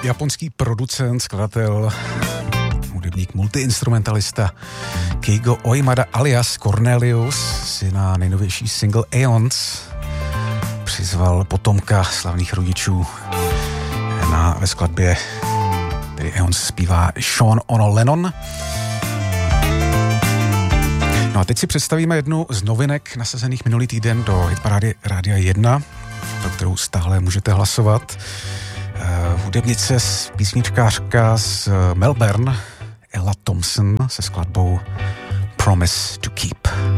japonský producent, skladatel, hudebník, multiinstrumentalista Keigo Oimada alias Cornelius si na nejnovější single Aeons přizval potomka slavných rodičů. Ve skladbě tedy Aeons zpívá Sean Ono Lennon. No a teď si představíme jednu z novinek nasazených minulý týden do hitparády Rádia 1, pro kterou stále můžete hlasovat. Hudebnice, písničkářka z Melbourne, Ella Thompson se skladbou Promise to Keep.